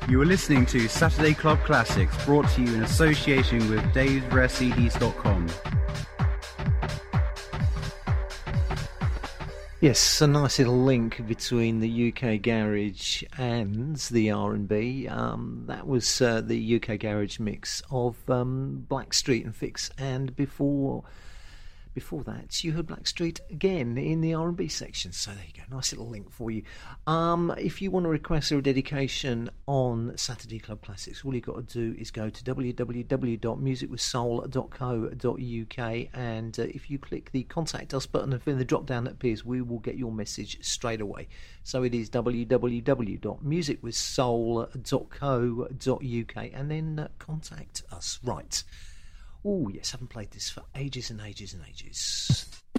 You are listening to Saturday Club Classics, brought to you in association with Dave'sRareCDs.com. Yes, a nice little link between the UK Garage and the R&B. That was the UK Garage mix of Blackstreet and Fix, and before that you heard Blackstreet again in the R&B section. So there you go, nice little link for you. If you want to request a dedication on Saturday Club Classics, all you've got to do is go to www.musicwithsoul.co.uk, and if you click the contact us button in the drop down that appears, we will get your message straight away. So it is www.musicwithsoul.co.uk, and then contact us. Right. Oh, yes, haven't played this for ages and ages and ages.